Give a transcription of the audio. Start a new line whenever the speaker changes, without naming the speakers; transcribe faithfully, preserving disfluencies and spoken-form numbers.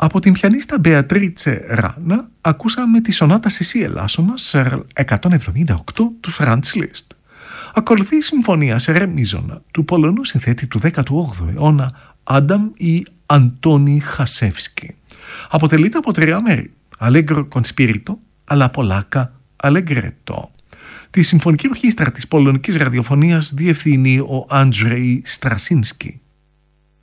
Από την πιανίστα Μπεατρίτσε Ράνα ακούσαμε τη σονάτα Σισί Ελάσσονα σε εκατόν εβδομήντα οκτώ του Φραντς Λίστ. Ακολουθεί η συμφωνία σε ρε μίζωνα του Πολωνού συνθέτη του δέκατου όγδοου αιώνα Άνταμ ή Αντώνη Χασεύσκι. Αποτελείται από τρία μέρη, Allegro con spirito, αλλά Polacca Allegretto. Τη συμφωνική ορχήστρα της πολωνικής ραδιοφωνίας διευθύνει ο Άντζρεϊ Στρασίνσκι.